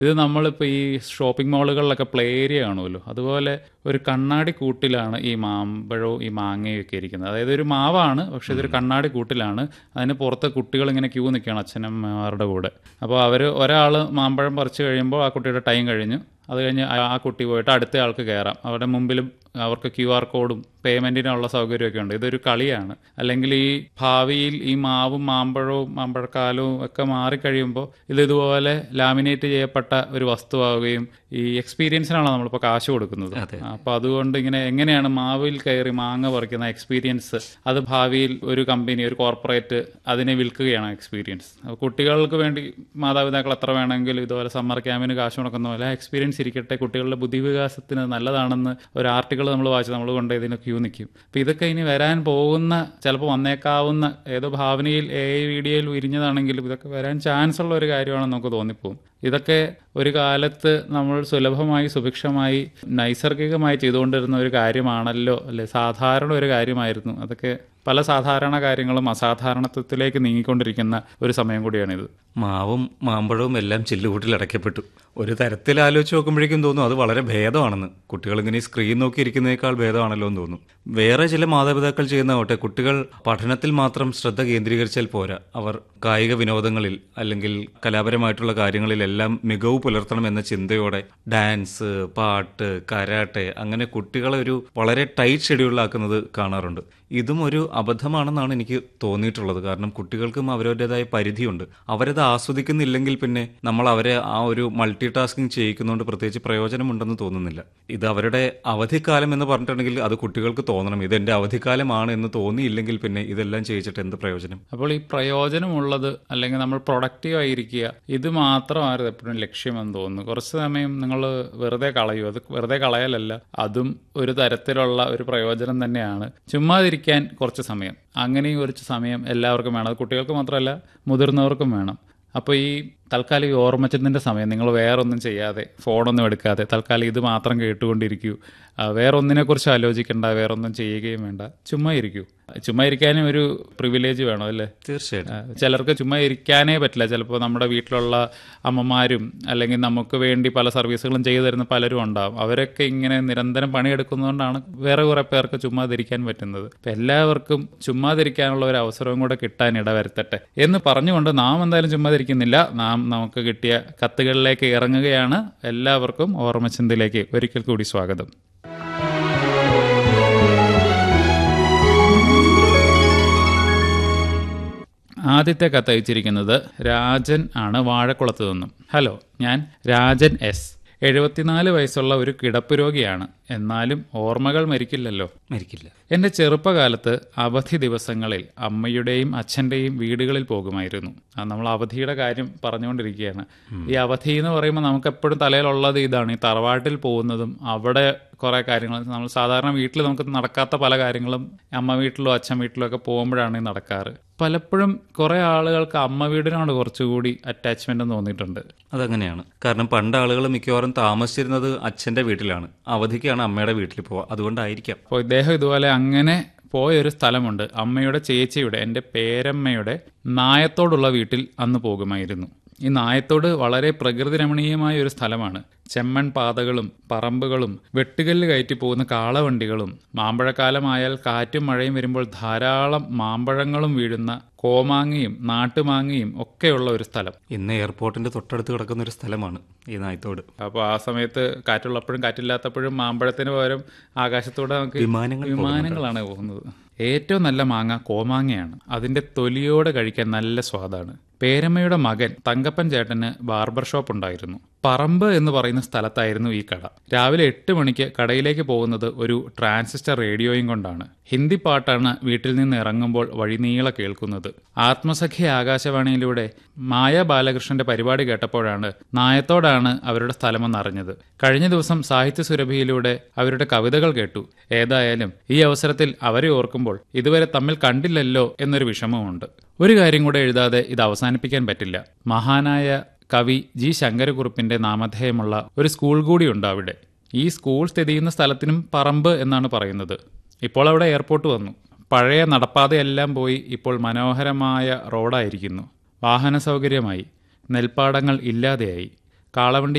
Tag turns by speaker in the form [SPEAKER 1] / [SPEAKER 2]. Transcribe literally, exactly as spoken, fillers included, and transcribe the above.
[SPEAKER 1] ഇത് നമ്മളിപ്പോൾ ഈ ഷോപ്പിംഗ് മാളുകളിലൊക്കെ പ്ലേ ഏരിയ കാണുമല്ലോ, അതുപോലെ ഒരു കണ്ണാടി കൂട്ടിലാണ് ഈ മാമ്പഴവും ഈ മാങ്ങയും ഒക്കെ ഇരിക്കുന്നത്. അതായത് ഒരു മാവാണ്, പക്ഷെ ഇതൊരു കണ്ണാടി കൂട്ടിലാണ്. അതിന് പുറത്ത് കുട്ടികൾ ഇങ്ങനെ ക്യൂ നിൽക്കുകയാണ് അച്ഛനമ്മമാരുടെ കൂടെ. അപ്പോൾ അവർ ഒരാൾ മാമ്പഴം പറിച്ച് കഴിയുമ്പോൾ ആ കുട്ടിയുടെ ടൈം കഴിഞ്ഞു. അത് കഴിഞ്ഞ് ആ കുട്ടി പോയിട്ട് അടുത്ത ആൾക്ക് കയറാം. അവരുടെ മുമ്പിലും അവർക്ക് ക്യു ആർ കോഡും പേയ്മെൻറ്റിനുള്ള സൗകര്യമൊക്കെ ഉണ്ട്. ഇതൊരു കളിയാണ്. അല്ലെങ്കിൽ ഈ ഭാവിയിൽ ഈ മാവും മാമ്പഴവും മാമ്പഴക്കാലവും ഒക്കെ മാറിക്കഴിയുമ്പോൾ ഇത് ഇതുപോലെ ലാമിനേറ്റ് ചെയ്യപ്പെട്ട ഒരു വസ്തുവാകുകയും ഈ എക്സ്പീരിയൻസിനാണല്ലോ നമ്മളിപ്പോൾ കാശ് കൊടുക്കുന്നത്. അപ്പോൾ അതുകൊണ്ട് ഇങ്ങനെ എങ്ങനെയാണ് മാവിൽ കയറി മാങ്ങ പറിക്കുന്ന എക്സ്പീരിയൻസ്, അത് ഭാവിയിൽ ഒരു കമ്പനി, ഒരു കോർപ്പറേറ്റ് അതിനെ വിൽക്കുകയാണ് എക്സ്പീരിയൻസ്. അപ്പോൾ കുട്ടികൾക്ക് വേണ്ടി മാതാപിതാക്കൾ എത്ര വേണമെങ്കിലും ഇതുപോലെ സമ്മർ ക്യാമ്പിന് കാശ് മുടക്കുന്ന പോലെ എക്സ്പീരിയൻസ് ഇരിക്കട്ടെ, കുട്ടികളുടെ ബുദ്ധിവികാസത്തിന് നല്ലതാണെന്ന് ഒരു ആർട്ടിക്കിൾ നമ്മൾ വായിച്ച് നമ്മൾ കൊണ്ട് ഇതിന് ക്യൂ നിൽക്കും. അപ്പം ഇതൊക്കെ ഇനി വരാൻ പോകുന്ന, ചിലപ്പോൾ വന്നേക്കാവുന്ന, ഏതോ ഭാവനയിൽ എ ഐ വീഡിയോയിൽ വിരിഞ്ഞതാണെങ്കിലും ഇതൊക്കെ വരാൻ ചാൻസ് ഉള്ള ഒരു കാര്യമാണെന്ന് നമുക്ക് തോന്നിപ്പോകും. ഇതൊക്കെ ഒരു കാലത്ത് നമ്മൾ സുലഭമായി സുഭിക്ഷമായി നൈസർഗികമായി ചെയ്തുകൊണ്ടിരുന്ന ഒരു കാര്യമാണല്ലോ, അല്ലെ, സാധാരണ ഒരു കാര്യമായിരുന്നു. അതൊക്കെ പല സാധാരണ കാര്യങ്ങളും അസാധാരണത്വത്തിലേക്ക് നീങ്ങിക്കൊണ്ടിരിക്കുന്ന ഒരു സമയം കൂടിയാണിത്.
[SPEAKER 2] മാവും മാമ്പഴവും എല്ലാം ചില്ലുകൂട്ടിൽ അടയ്ക്കപ്പെട്ടു. ഒരു തരത്തിൽ ആലോചിച്ച് നോക്കുമ്പോഴേക്കും തോന്നും അത് വളരെ ഭേദമാണെന്ന്. കുട്ടികളിങ്ങനെ സ്ക്രീൻ നോക്കിയിരിക്കുന്നതിനേക്കാൾ ഭേദമാണല്ലോ എന്ന് തോന്നും. വേറെ ചില മാതാപിതാക്കൾ ചെയ്യുന്നതാവട്ടെ, കുട്ടികൾ പഠനത്തിൽ മാത്രം ശ്രദ്ധ കേന്ദ്രീകരിച്ചാൽ പോരാ, അവർ കായിക വിനോദങ്ങളിൽ അല്ലെങ്കിൽ കലാപരമായിട്ടുള്ള കാര്യങ്ങളിലെല്ലാം മികവ് പുലർത്തണം എന്ന ചിന്തയോടെ ഡാൻസ്, പാട്ട്, കരാട്ടെ, അങ്ങനെ കുട്ടികളെ ഒരു വളരെ ടൈറ്റ് ഷെഡ്യൂളിലാക്കുന്നത് കാണാറുണ്ട്. ഇതും ഒരു അബദ്ധമാണെന്നാണ് എനിക്ക് തോന്നിയിട്ടുള്ളത്. കാരണം കുട്ടികൾക്കും അവരവരുടേതായ പരിധിയുണ്ട്. അവരത് ആസ്വദിക്കുന്നില്ലെങ്കിൽ പിന്നെ നമ്മൾ അവരെ ആ ഒരു മൾട്ടി ടാസ്കിങ് ചെയ്യിക്കുന്നതുകൊണ്ട് പ്രത്യേകിച്ച് പ്രയോജനമുണ്ടെന്ന് തോന്നുന്നില്ല. ഇത് അവരുടെ അവധിക്കാലം എന്ന് പറഞ്ഞിട്ടുണ്ടെങ്കിൽ അത് കുട്ടികൾക്ക് തോന്നണം, ഇതെന്റെ അവധിക്കാലമാണ് എന്ന് തോന്നിയില്ലെങ്കിൽ പിന്നെ ഇതെല്ലാം ചെയ്യിച്ചിട്ട് എന്ത് പ്രയോജനം?
[SPEAKER 1] അപ്പോൾ ഈ പ്രയോജനമുള്ളത്, അല്ലെങ്കിൽ നമ്മൾ പ്രൊഡക്റ്റീവ് ആയിരിക്കുക, ഇത് മാത്രമായിരുന്നു എപ്പോഴും ലക്ഷ്യമെന്ന് തോന്നുന്നു. കുറച്ച് സമയം നിങ്ങൾ വെറുതെ കളയൂ. അത് വെറുതെ കളയലല്ല, അതും ഒരു തരത്തിലുള്ള ഒരു പ്രയോജനം തന്നെയാണ്. ചുമ്മാതിരിക്കാൻ കുറച്ച് സമയം, അങ്ങനെയും കുറച്ച് സമയം എല്ലാവർക്കും വേണം. അത് കുട്ടികൾക്ക് മാത്രമല്ല മുതിർന്നവർക്കും വേണം. അപ്പോൾ ഈ തൽക്കാലം ഈ ഓർമ്മച്ചതിൻ്റെ സമയം നിങ്ങൾ വേറൊന്നും ചെയ്യാതെ, ഫോണൊന്നും എടുക്കാതെ തൽക്കാലം ഇത് മാത്രം കേട്ടുകൊണ്ടിരിക്കൂ. വേറൊന്നിനെക്കുറിച്ച് ആലോചിക്കേണ്ട, വേറൊന്നും ചെയ്യുകയും വേണ്ട, ചുമ്മാ ഇരിക്കൂ. ചുമ്മാ ഇരിക്കാനും ഒരു പ്രിവിലേജ് വേണം, അല്ലേ?
[SPEAKER 2] തീർച്ചയായിട്ടും.
[SPEAKER 1] ചിലർക്ക് ചുമ്മാ ഇരിക്കാനേ പറ്റില്ല. ചിലപ്പോൾ നമ്മുടെ വീട്ടിലുള്ള അമ്മമാരും അല്ലെങ്കിൽ നമുക്ക് വേണ്ടി പല സർവീസുകളും ചെയ്തു തരുന്ന പലരും ഉണ്ടാവും. അവരൊക്കെ ഇങ്ങനെ നിരന്തരം പണിയെടുക്കുന്നതുകൊണ്ടാണ് വേറെ കുറേ പേർക്ക് ചുമ്മാതിരിക്കാൻ പറ്റുന്നത്. അപ്പം എല്ലാവർക്കും ചുമ്മാതിരിക്കാനുള്ള ഒരു അവസരവും കൂടെ കിട്ടാൻ ഇടവരുത്തട്ടെ എന്ന് പറഞ്ഞുകൊണ്ട് നാം എന്തായാലും ചുമ്മാതിരിക്കുന്നില്ല. നാം നമുക്ക് കിട്ടിയ കത്തുകളിലേക്ക് ഇറങ്ങുകയാണ്. എല്ലാവർക്കും ഓർമ്മചിന്തയിലേക്ക് ഒരിക്കൽ കൂടി സ്വാഗതം. ആദ്യത്തെ കത്ത് അയച്ചിരിക്കുന്നത് രാജൻ ആണ്, വാഴക്കുളത്ത് നിന്നും. ഹലോ, ഞാൻ രാജൻ എസ്. എഴുപത്തിനാല് വയസ്സുള്ള ഒരു കിടപ്പ് രോഗിയാണ്. എന്നാലും ഓർമ്മകൾ മരിക്കില്ലല്ലോ.
[SPEAKER 2] മരിക്കില്ല.
[SPEAKER 1] എൻ്റെ ചെറുപ്പകാലത്ത് അവധി ദിവസങ്ങളിൽ അമ്മയുടെയും അച്ഛൻ്റെയും വീടുകളിൽ പോകുമായിരുന്നു. നമ്മൾ അവധിയുടെ കാര്യം പറഞ്ഞുകൊണ്ടിരിക്കുകയാണ്. ഈ അവധി എന്ന് പറയുമ്പോൾ നമുക്കെപ്പോഴും തലയിലുള്ളത് ഇതാണ്, ഈ തറവാട്ടിൽ പോകുന്നതും അവിടെ കുറേ കാര്യങ്ങൾ, നമ്മൾ സാധാരണ വീട്ടിൽ നമുക്ക് നടക്കാത്ത പല കാര്യങ്ങളും അമ്മ വീട്ടിലോ അച്ഛൻ വീട്ടിലോ ഒക്കെ പോകുമ്പോഴാണ് ഈ നടക്കാറ്. പലപ്പോഴും കുറേ ആളുകൾക്ക് അമ്മ വീടിനോട് കുറച്ചുകൂടി അറ്റാച്ച്മെന്റ് തോന്നിയിട്ടുണ്ട്.
[SPEAKER 2] അതങ്ങനെയാണ്. കാരണം പണ്ട് ആളുകൾ മിക്കവാറും താമസിച്ചിരുന്നത് അച്ഛൻ്റെ വീട്ടിലാണ്, അവധിക്കാണ് അമ്മയുടെ വീട്ടിൽ പോവുക. അതുകൊണ്ടായിരിക്കാം.
[SPEAKER 1] അപ്പോൾ ഇദ്ദേഹം ഇതുപോലെ അങ്ങനെ പോയൊരു സ്ഥലമുണ്ട്. അമ്മയുടെ ചേച്ചിയുടെ, എൻ്റെ പേരമ്മയുടെ നായത്തോടുള്ള വീട്ടിൽ അന്ന് പോകുമായിരുന്നു. ഈ നായത്തോട് വളരെ പ്രകൃതി രമണീയമായ ഒരു സ്ഥലമാണ്. ചെമ്മൺ പാതകളും പറമ്പുകളും വെട്ടുകല്ല് കയറ്റി പോകുന്ന കാളവണ്ടികളും, മാമ്പഴക്കാലമായാൽ കാറ്റും മഴയും വരുമ്പോൾ ധാരാളം മാമ്പഴങ്ങളും വീഴുന്ന കോമാങ്ങയും നാട്ടുമാങ്ങയും ഒക്കെയുള്ള ഒരു സ്ഥലം.
[SPEAKER 2] ഇന്ന് എയർപോർട്ടിന്റെ തൊട്ടടുത്ത് കിടക്കുന്ന ഒരു സ്ഥലമാണ് ഈ നായത്തോട്.
[SPEAKER 1] അപ്പോൾ ആ സമയത്ത് കാറ്റുള്ളപ്പോഴും കാറ്റില്ലാത്തപ്പോഴും മാമ്പഴത്തിന് പകരം ആകാശത്തോടെ നമുക്ക്
[SPEAKER 2] വിമാനങ്ങൾ
[SPEAKER 1] വിമാനങ്ങളാണ് പോകുന്നത്. ഏറ്റവും നല്ല മാങ്ങ കോമാങ്ങയാണ്. അതിന്റെ തൊലിയോടെ കഴിക്കാൻ നല്ല സ്വാദാണ്. പേരമ്മയുടെ മകൻ തങ്കപ്പൻ ചേട്ടന് ബാർബർ ഷോപ്പ് ഉണ്ടായിരുന്നു. പറമ്പ് എന്ന് പറയുന്ന സ്ഥലത്തായിരുന്നു ഈ കട. രാവിലെ എട്ട് മണിക്ക് കടയിലേക്ക് പോകുന്നത് ഒരു ട്രാൻസിസ്റ്റർ റേഡിയോയും കൊണ്ടാണ്. ഹിന്ദി പാട്ടാണ് വീട്ടിൽ നിന്ന് ഇറങ്ങുമ്പോൾ വഴിനീളെ കേൾക്കുന്നത്. ആത്മസഖ്യ ആകാശവാണിയിലൂടെ മായ ബാലകൃഷ്ണന്റെ പരിപാടി കേട്ടപ്പോഴാണ് നായത്തോടാണ് അവരുടെ സ്ഥലമെന്ന് അറിഞ്ഞത്. കഴിഞ്ഞ ദിവസം സാഹിത്യ സുരഭിയിലൂടെ അവരുടെ കവിതകൾ കേട്ടു. ഏതായാലും ഈ അവസരത്തിൽ അവരെ ഓർക്കുമ്പോൾ ഇതുവരെ തമ്മിൽ കണ്ടില്ലല്ലോ എന്നൊരു വിഷമമുണ്ട്. ഒരു കാര്യം കൂടെ എഴുതാതെ ഇത് അവസാനിപ്പിക്കാൻ പറ്റില്ല. മഹാനായ കവി ജി ശങ്കരക്കുറുപ്പിന്റെ നാമധേയമുള്ള ഒരു സ്കൂൾ കൂടിയുണ്ട് അവിടെ. ഈ സ്കൂൾ സ്ഥിതി ചെയ്യുന്ന സ്ഥലത്തിനും പറമ്പ് എന്നാണ് പറയുന്നത്. ഇപ്പോൾ അവിടെ എയർപോർട്ട് വന്നു. പഴയ നടപ്പാതയെല്ലാം പോയി ഇപ്പോൾ മനോഹരമായ റോഡായിരിക്കുന്നു. വാഹന സൗകര്യമായി. നെൽപ്പാടങ്ങൾ ഇല്ലാതെയായി. കാളവണ്ടി